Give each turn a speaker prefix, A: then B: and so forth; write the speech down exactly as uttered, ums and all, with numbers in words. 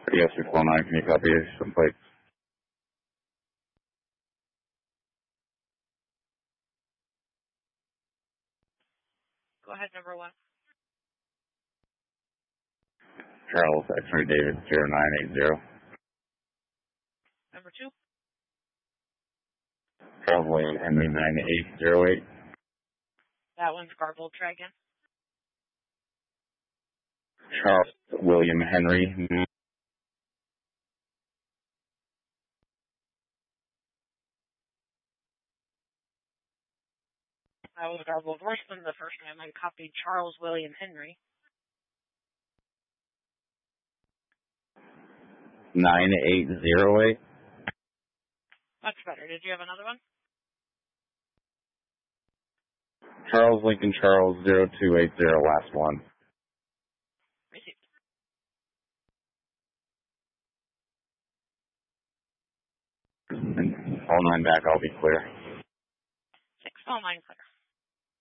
A: Yes, three four nine, can you copy some plates?
B: Go ahead, number one.
A: Charles X-ray David zero nine eight zero.
B: Number two.
A: Charles William Henry nine eight zero eight.
B: That one's garbled. Try again.
A: Charles William Henry.
B: That was garbled. Worse than the first time. I copied Charles William Henry.
A: nine eight zero eight.
B: Much better. Did you have another one?
A: Charles Lincoln Charles zero two eight zero, last one.
B: Received.
A: And all nine back, I'll be clear.
B: Six, all nine clear.